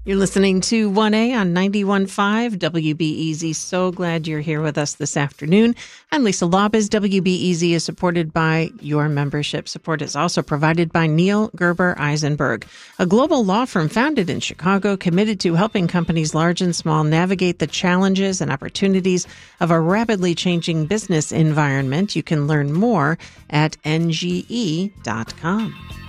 You're listening to 1A on 91.5 WBEZ. So glad you're here with us this afternoon. I'm Lisa Lobes. WBEZ is supported by your membership. Support is also provided by Neil Gerber Eisenberg, a global law firm founded in Chicago, committed to helping companies large and small navigate the challenges and opportunities of a rapidly changing business environment. You can learn more at nge.com.